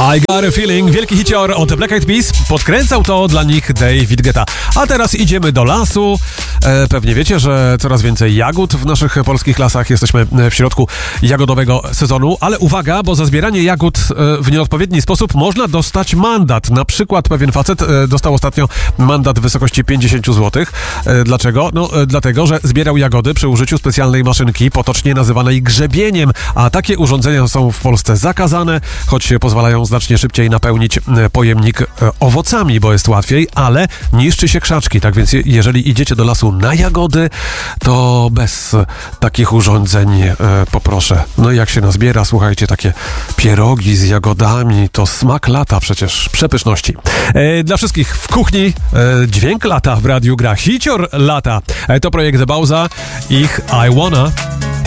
I Got a Feeling, wielki hicior od Black Eyed Peas, podkręcał to dla nich David Guetta. A teraz idziemy do lasu. Pewnie wiecie, że coraz więcej jagód w naszych polskich lasach. Jesteśmy w środku jagodowego sezonu, ale uwaga, bo za zbieranie jagód w nieodpowiedni sposób można dostać mandat. Na przykład pewien facet dostał ostatnio mandat w wysokości 50 zł. Dlaczego? No dlatego, że zbierał jagody przy użyciu specjalnej maszynki, potocznie nazywanej grzebieniem, a takie urządzenia są w Polsce zakazane, choć pozwalają znacznie szybciej napełnić pojemnik owocami, bo jest łatwiej, ale niszczy się krzaczki. Tak więc jeżeli idziecie do lasu na jagody, to bez takich urządzeń poproszę. No i jak się nazbiera, słuchajcie, takie pierogi z jagodami, to smak lata przecież, przepyszności. Dla wszystkich w kuchni dźwięk lata w radiu gra. Hicior lata. To projekt The Bauza, ich I Wanna.